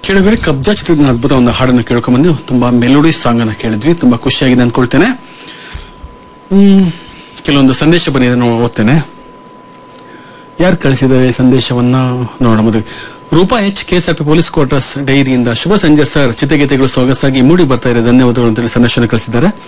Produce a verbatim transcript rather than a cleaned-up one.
ಕೇಳಿದ್ರೆ ಕಬ್ಜಾ ಚಿತ್ರದ ಅದ್ಭುತ ಒಂದು ಹಾಡನ್ನು ಕೇಳ್ಕೊಂಡ್ಬಂದು ತುಂಬಾ ಮೆಲೋಡಿ ಸಾಂಗ್ ಅನ್ನ ಕೇಳಿದ್ವಿ. ತುಂಬಾ ಖುಷಿಯಾಗಿದೆ ಅನ್ಕೊಳ್ತೇನೆ. ಹ್ಮ್ ಕೆಲವೊಂದು ಸಂದೇಶ ಬಂದಿದೆ, ನಾವು ಓದ್ತೇನೆ. ಯಾರು ಕಳಿಸಿದ್ದಾರೆ ಸಂದೇಶವನ್ನ ನೋಡೋಣ. ಮೊದಲು Roopa H, KSRP police quarters ಡೈರಿಯಿಂದ ಶುಭ ಸಂಜೆ ಸರ್, ಚಿತ್ರಗೀತೆಗಳು ಸೊಗಸಾಗಿ ಮೂಡಿ ಬರ್ತಾ ಇದೆ, ಧನ್ಯವಾದಗಳು ಅಂತೇಳಿ ಸಂದೇಶನ ಕಳಿಸಿದ್ದಾರೆ.